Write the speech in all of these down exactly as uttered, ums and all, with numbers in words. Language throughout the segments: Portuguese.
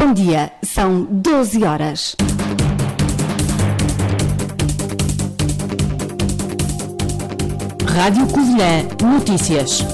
Bom dia, são doze horas. Rádio Covilhã Notícias.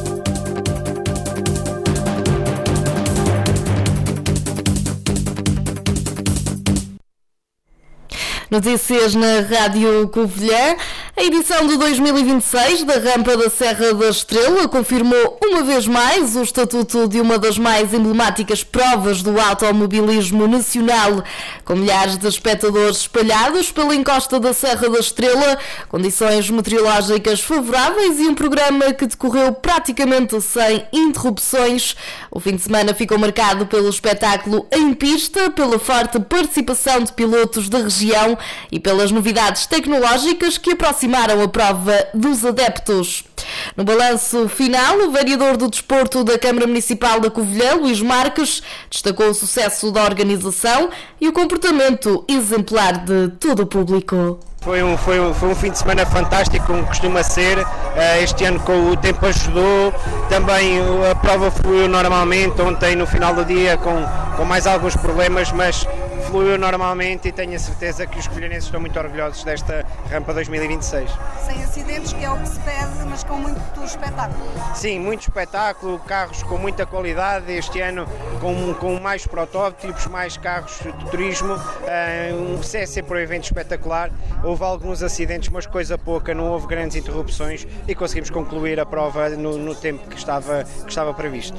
Notícias na Rádio Covilhã. A edição de dois mil e vinte e seis da Rampa da Serra da Estrela confirmou uma vez mais o estatuto de uma das mais emblemáticas provas do automobilismo nacional, com milhares de espectadores espalhados pela encosta da Serra da Estrela, condições meteorológicas favoráveis e um programa que decorreu praticamente sem interrupções. O fim de semana ficou marcado pelo espetáculo em pista, pela forte participação de pilotos da região e pelas novidades tecnológicas que aproximaram a prova dos adeptos. No balanço final, o vereador do Desporto da Câmara Municipal da Covilhã, Luís Marques, destacou o sucesso da organização e o comportamento exemplar de todo o público. Foi um, foi, um, foi um fim de semana fantástico, como costuma ser. Este ano com o tempo ajudou, também a prova fluiu normalmente, ontem no final do dia com, com mais alguns problemas, mas fluiu normalmente e tenho a certeza que os covilhanenses estão muito orgulhosos desta Rampa dois mil e vinte e seis. Sem acidentes, que é o que se pede, mas com muito espetáculo. Sim, muito espetáculo, carros com muita qualidade, este ano com, com mais protótipos, mais carros de turismo, um, é sempre um evento espetacular. Houve alguns acidentes, mas coisa pouca, não houve grandes interrupções e conseguimos concluir a prova no, no tempo que estava, que estava previsto.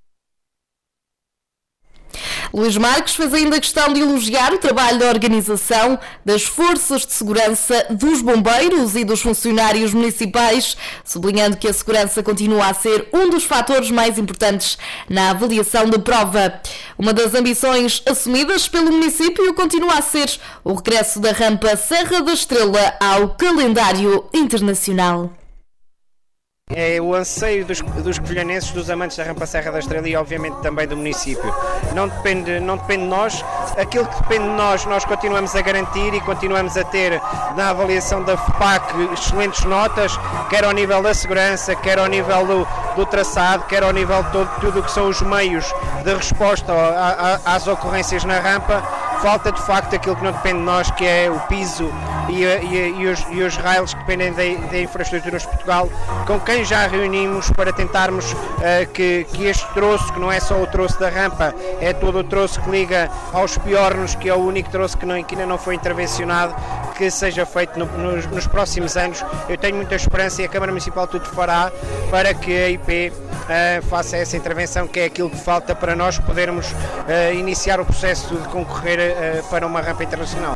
Luís Marques fez ainda questão de elogiar o trabalho da organização, das forças de segurança, dos bombeiros e dos funcionários municipais, sublinhando que a segurança continua a ser um dos fatores mais importantes na avaliação da prova. Uma das ambições assumidas pelo município continua a ser o regresso da Rampa Serra da Estrela ao calendário internacional. É o anseio dos, dos covilhanenses, dos amantes da Rampa Serra da Estrela e obviamente também do município. Não depende, não depende de nós, aquilo que depende de nós, nós continuamos a garantir e continuamos a ter na avaliação da F P A C excelentes notas, quer ao nível da segurança, quer ao nível do, do traçado, quer ao nível de todo, tudo o que são os meios de resposta a, a, às ocorrências na rampa. Falta de facto aquilo que não depende de nós, que é o piso e, e, e, os, e os rails que dependem da, da infraestruturas de Portugal, com quem já reunimos para tentarmos uh, que, que este troço, que não é só o troço da rampa, é todo o troço que liga aos piornos, que é o único troço que, não, que ainda não foi intervencionado, que seja feito no, nos, nos próximos anos. Eu tenho muita esperança e a Câmara Municipal tudo fará para que a I P uh, faça essa intervenção, que é aquilo que falta para nós podermos uh, iniciar o processo de concorrer uh, para uma rampa internacional.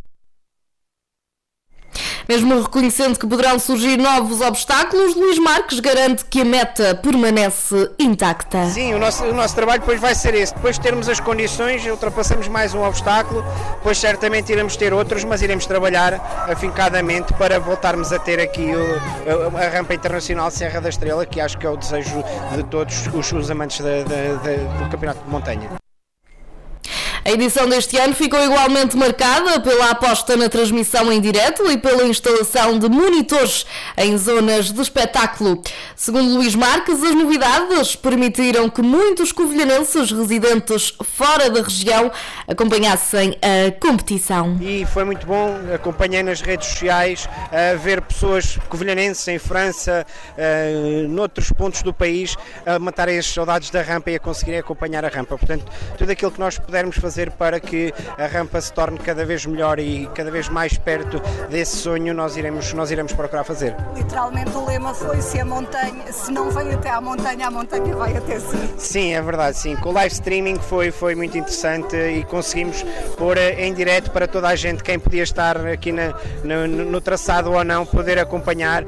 Mesmo reconhecendo que poderão surgir novos obstáculos, Luís Marques garante que a meta permanece intacta. Sim, o nosso, o nosso trabalho depois vai ser esse. Depois de termos as condições, ultrapassamos mais um obstáculo, depois certamente iremos ter outros, mas iremos trabalhar afincadamente para voltarmos a ter aqui o, a, a Rampa Internacional Serra da Estrela, que acho que é o desejo de todos os, os amantes da, da, da, do Campeonato de Montanha. A edição deste ano ficou igualmente marcada pela aposta na transmissão em direto e pela instalação de monitores em zonas de espetáculo. Segundo Luís Marques, as novidades permitiram que muitos covilhanenses residentes fora da região acompanhassem a competição. E foi muito bom, acompanhei nas redes sociais, a ver pessoas covilhanenses em França, uh, noutros pontos do país, a matarem as saudades da rampa e a conseguirem acompanhar a rampa. Portanto, tudo aquilo que nós pudermos fazer para que a rampa se torne cada vez melhor e cada vez mais perto desse sonho, nós iremos, nós iremos procurar fazer. Literalmente o lema foi: se a montanha, se não vem até à montanha, a montanha vai até si. Sim, é verdade, sim. Com o live streaming foi, foi muito interessante e conseguimos pôr em direto para toda a gente, quem podia estar aqui na, no, no traçado ou não, poder acompanhar.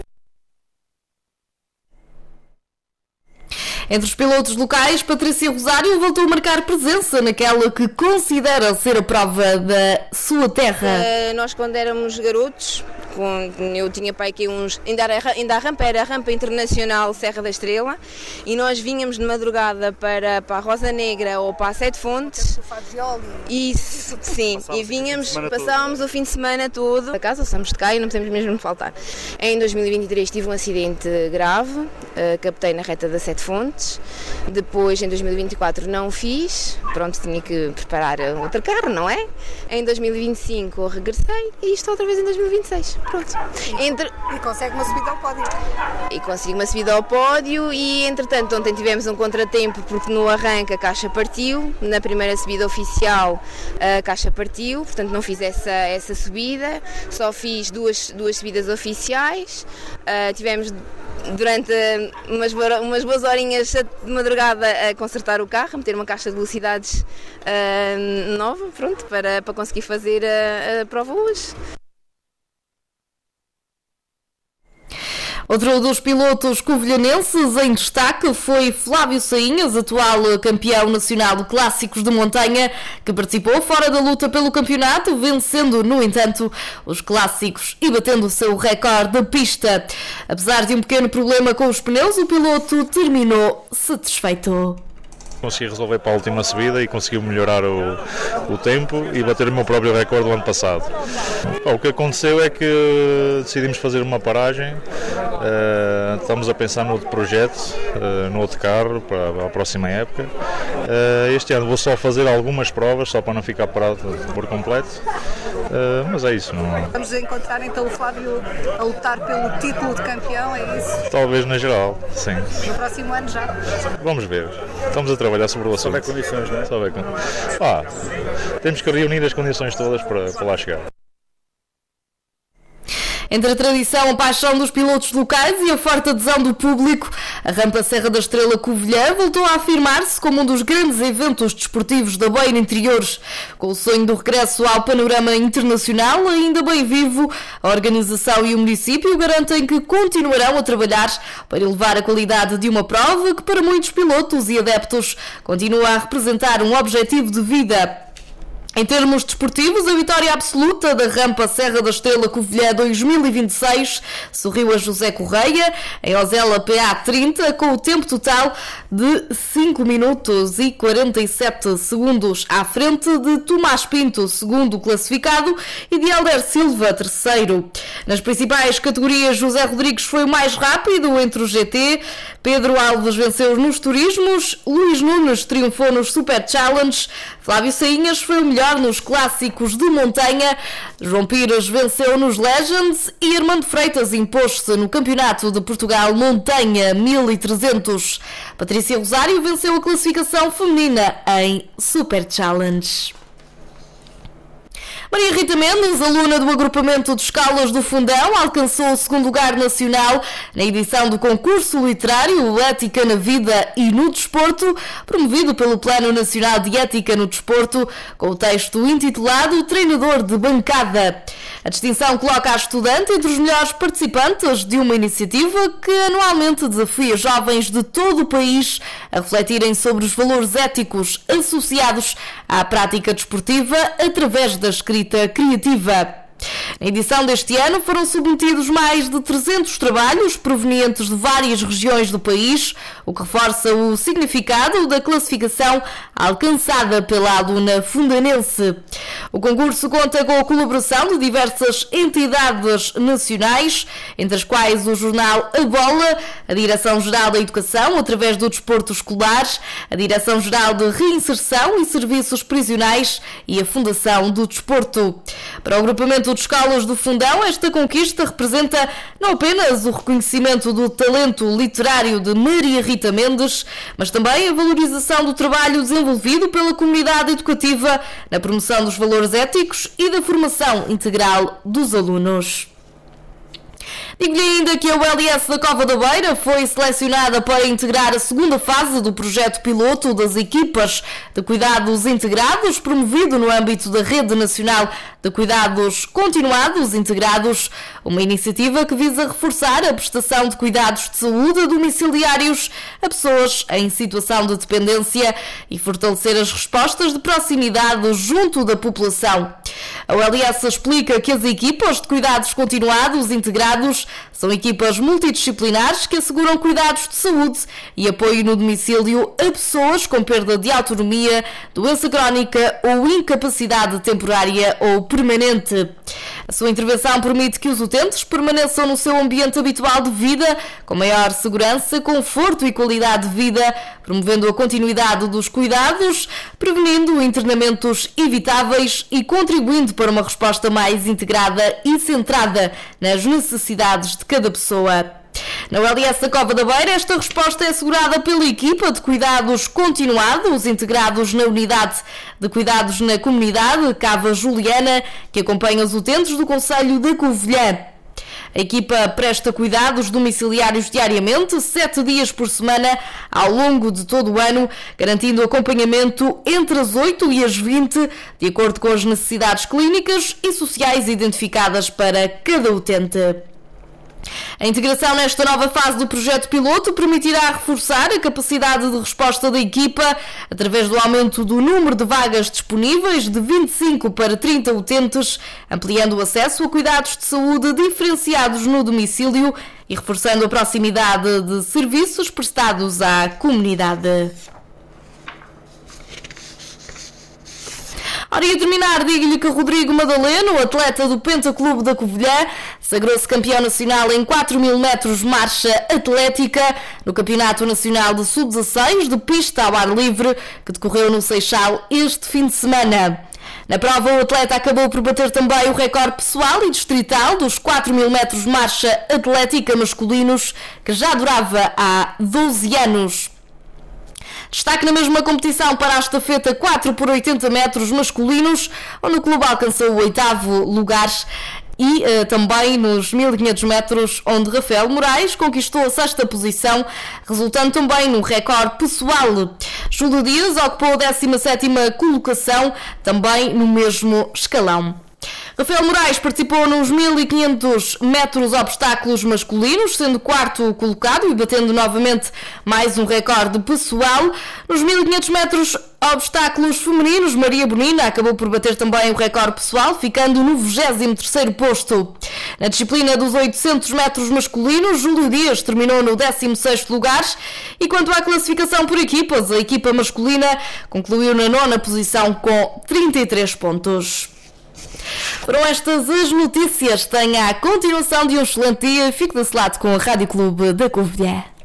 Entre os pilotos locais, Patrícia Rosário voltou a marcar presença naquela que considera ser a prova da sua terra. Uh, nós, quando éramos garotos, com, eu tinha pai que uns, ainda, era, ainda a rampa era a rampa internacional Serra da Estrela, e nós vínhamos de madrugada para, para a Rosa Negra ou para a Sete Fontes, e sim, e vínhamos, passávamos o fim de semana todo, a casa, somos de cá e não podemos mesmo faltar. Em dois mil e vinte e três tive um acidente grave, uh, captei na reta da Sete Fontes, depois em dois mil e vinte e quatro não fiz, pronto, tinha que preparar outro carro, não é? Em dois mil e vinte e cinco regressei e estou outra vez em dois mil e vinte e seis, pronto. Entre... E consegue uma subida ao pódio. E consigo uma subida ao pódio e, entretanto, ontem tivemos um contratempo porque no arranque a caixa partiu, na primeira subida oficial a caixa partiu, portanto não fiz essa, essa subida, só fiz duas, duas subidas oficiais, uh, tivemos durante umas, umas boas horinhas de madrugada a consertar o carro, a meter uma caixa de velocidades uh, nova, pronto, para, para conseguir fazer a, a prova hoje. Outro dos pilotos covilhanenses em destaque foi Flávio Sainhas, atual campeão nacional de clássicos de montanha, que participou fora da luta pelo campeonato, vencendo, no entanto, os clássicos e batendo o seu recorde de pista. Apesar de um pequeno problema com os pneus, o piloto terminou satisfeito. Consegui resolver para a última subida e consegui melhorar o, o tempo e bater o meu próprio recorde do ano passado. O que aconteceu é que decidimos fazer uma paragem, uh, estamos a pensar no outro projeto, uh, no outro carro para a próxima época. Uh, este ano vou só fazer algumas provas, só para não ficar parado por completo, uh, mas é isso. Não... Vamos encontrar então o Flávio a lutar pelo título de campeão, é isso? Talvez na geral, sim. No próximo ano já? Vamos ver, estamos a trabalhar sobre o assunto. Só houver condições, não é? Só houver condições. Ah, temos que reunir as condições todas para, para lá chegar. Entre a tradição, a paixão dos pilotos locais e a forte adesão do público, a Rampa Serra da Estrela Covilhã voltou a afirmar-se como um dos grandes eventos desportivos da Beira Interiores. Com o sonho do regresso ao panorama internacional ainda bem vivo, a organização e o município garantem que continuarão a trabalhar para elevar a qualidade de uma prova que para muitos pilotos e adeptos continua a representar um objetivo de vida. Em termos desportivos, a vitória absoluta da Rampa Serra da Estrela Covilhã dois mil e vinte e seis sorriu a José Correia em Ozela P A trinta com o tempo total de cinco minutos e quarenta e sete segundos à frente de Tomás Pinto, segundo classificado, e de Helder Silva, terceiro. Nas principais categorias, José Rodrigues foi o mais rápido entre o G T, Pedro Alves venceu nos turismos, Luís Nunes triunfou nos Super Challenge, Flávio Sainhas foi o melhor nos clássicos de montanha, João Pires venceu nos Legends e Armando Freitas impôs-se no Campeonato de Portugal Montanha mil e trezentos. Patrícia Rosário venceu a classificação feminina em Super Challenge. Maria Rita Mendes, aluna do agrupamento de Escolas do Fundão, alcançou o segundo lugar nacional na edição do concurso literário Ética na Vida e no Desporto, promovido pelo Plano Nacional de Ética no Desporto, com o texto intitulado Treinador de Bancada. A distinção coloca a estudante entre os melhores participantes de uma iniciativa que anualmente desafia jovens de todo o país a refletirem sobre os valores éticos associados à prática desportiva através da escrita criativa. Na edição deste ano foram submetidos mais de trezentos trabalhos provenientes de várias regiões do país, o que reforça o significado da classificação alcançada pela aluna fundanense. O concurso conta com a colaboração de diversas entidades nacionais, entre as quais o jornal A Bola, a Direção-Geral da Educação, através do Desporto Escolar, a Direção-Geral de Reinserção e Serviços Prisionais e a Fundação do Desporto. Para o agrupamento de Escolas do Fundão, esta conquista representa não apenas o reconhecimento do talento literário de Maria Rita Mendes, mas também a valorização do trabalho desenvolvido pela comunidade educativa na promoção dos valores éticos e da formação integral dos alunos. Digo-lhe ainda que a U L S da Cova da Beira foi selecionada para integrar a segunda fase do projeto piloto das equipas de cuidados integrados, promovido no âmbito da Rede Nacional de Cuidados Continuados Integrados, uma iniciativa que visa reforçar a prestação de cuidados de saúde domiciliários a pessoas em situação de dependência e fortalecer as respostas de proximidade junto da população. A O L S explica que as equipas de cuidados continuados integrados são equipas multidisciplinares que asseguram cuidados de saúde e apoio no domicílio a pessoas com perda de autonomia, doença crónica ou incapacidade temporária ou permanente. A sua intervenção permite que os utentes permaneçam no seu ambiente habitual de vida, com maior segurança, conforto e qualidade de vida, promovendo a continuidade dos cuidados, prevenindo internamentos evitáveis e contribuindo para uma resposta mais integrada e centrada nas necessidades de cada pessoa. Na U L S da Cova da Beira, esta resposta é assegurada pela equipa de cuidados continuados, integrados na unidade de cuidados na comunidade Cava Juliana, que acompanha os utentes do concelho de Covilhã. A equipa presta cuidados domiciliários diariamente, sete dias por semana, ao longo de todo o ano, garantindo acompanhamento entre as oito e as vinte, de acordo com as necessidades clínicas e sociais identificadas para cada utente. A integração nesta nova fase do projeto piloto permitirá reforçar a capacidade de resposta da equipa através do aumento do número de vagas disponíveis de vinte e cinco para trinta utentes, ampliando o acesso a cuidados de saúde diferenciados no domicílio e reforçando a proximidade de serviços prestados à comunidade. Ora, e a terminar, digo-lhe que Rodrigo Madaleno, atleta do Pentaclube da Covilhã, sagrou-se campeão nacional em quatro mil metros marcha atlética no Campeonato Nacional de sub dezasseis de pista ao ar livre, que decorreu no Seixal este fim de semana. Na prova, o atleta acabou por bater também o recorde pessoal e distrital dos quatro mil metros marcha atlética masculinos, que já durava há doze anos. Destaque na mesma competição para a estafeta quatro por oitenta metros masculinos, onde o clube alcançou o oitavo lugar, e uh, também nos mil e quinhentos metros, onde Rafael Moraes conquistou a sexta posição, resultando também num recorde pessoal. Júlio Dias ocupou a décima sétima colocação, também no mesmo escalão. Rafael Moraes participou nos mil e quinhentos metros obstáculos masculinos, sendo quarto colocado e batendo novamente mais um recorde pessoal. Nos mil e quinhentos metros obstáculos femininos, Maria Bonina acabou por bater também o recorde pessoal, ficando no vigésimo terceiro posto. Na disciplina dos oitocentos metros masculinos, Júlio Dias terminou no décimo sexto lugar. E quanto à classificação por equipas, a equipa masculina concluiu na nona posição com trinta e três pontos. Foram estas as notícias. Tenha a continuação de um excelente dia. Fique desse lado com a Rádio Clube da Covilhã.